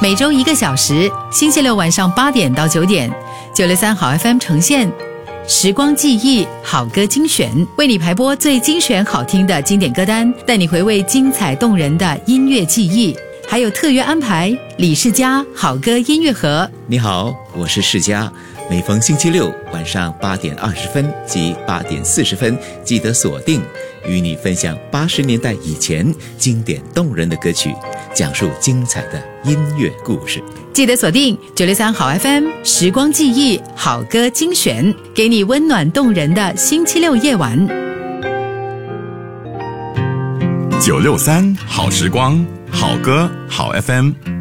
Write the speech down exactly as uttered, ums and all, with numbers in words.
每周一个小时，星期六晚上八点到九点，九六三好 F M 呈现时光记忆好歌精选，为你排播最精选好听的经典歌单，带你回味精彩动人的音乐记忆。还有特约安排李世嘉好歌音乐盒。 你好，我是世嘉，每逢星期六晚上八点二十分及八点四十分，记得锁定，与你分享八十年代以前经典动人的歌曲，讲述精彩的音乐故事。 记得锁定九六三好 F M 时光记忆好歌精选，给你温暖动人的星期六夜晚。 九六三好时光，好歌好 F M。